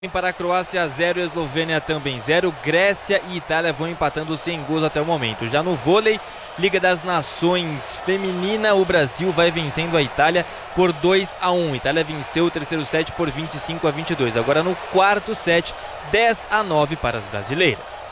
Para a Croácia 0, Eslovênia também 0, Grécia e Itália vão empatando sem gols até o momento. Já no vôlei, Liga das Nações Feminina, o Brasil vai vencendo a Itália por 2-1. Itália venceu o terceiro set por 25-22. Agora no quarto set, 10-9 para as brasileiras.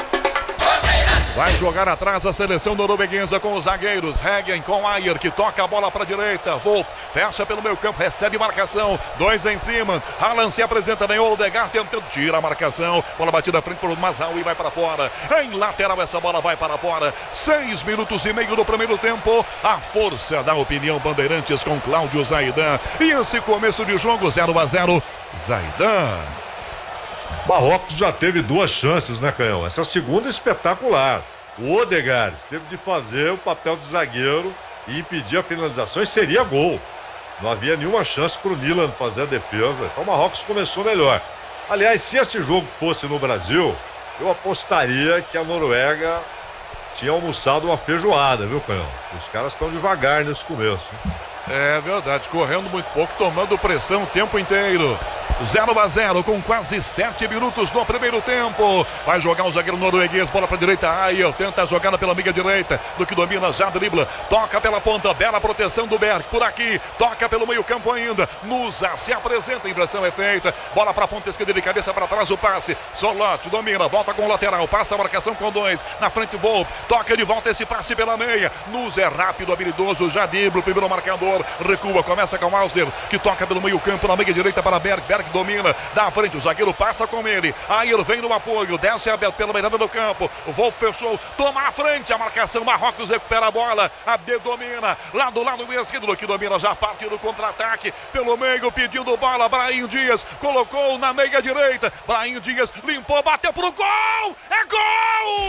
Vai jogar atrás a seleção norueguesa com os zagueiros. Hagen com Ayer, que toca a bola para a direita. Wolf fecha pelo meio campo, recebe marcação. 2 em cima. Haaland se apresenta bem. Odegaard tentando tirar a marcação. Bola batida à frente por Mazraoui, vai para fora. Em lateral essa bola vai para fora. 6 minutos e meio do primeiro tempo. A força da opinião Bandeirantes com Cláudio Zaidan. E esse começo de jogo 0-0. Zaidan. Marrocos já teve 2 chances, né, Canhão? Essa segunda é espetacular. O Odegaard teve de fazer o papel de zagueiro e impedir a finalização e seria gol. Não havia nenhuma chance para o Milan fazer a defesa. Então o Marrocos começou melhor. Aliás, se esse jogo fosse no Brasil, eu apostaria que a Noruega tinha almoçado uma feijoada, viu, Canhão? Os caras estão devagar nesse começo. É verdade, correndo muito pouco, tomando pressão o tempo inteiro. 0-0 com quase 7 minutos no primeiro tempo. Vai jogar o zagueiro norueguês, bola para a direita. Ayer tenta a jogada pela meia direita. Do que domina, já dribla. Toca pela ponta, bela proteção do Berg. Por aqui, toca pelo meio campo ainda. Nusa se apresenta, a inversão é feita. Bola para a ponta esquerda de cabeça para trás, o passe. Solote domina, volta com o lateral. Passa a marcação com 2. Na frente, Wolf. Toca de volta esse passe pela meia. Nusa é rápido, habilidoso, já dribla o primeiro marcador. Recua, começa com o Ausner, que toca pelo meio campo, na meia direita para Berg. Berg domina, da frente, o zagueiro passa com ele. Ayer vem no apoio, desce pela beirada do campo. O Wolf fechou, toma a frente, a marcação. Marrocos recupera a bola, a D domina, lá do lado esquerdo, que domina, já parte do contra-ataque, pelo meio, pedindo bola. Brahim Dias colocou na meia direita. Brahim Dias limpou, bateu pro gol! É gol!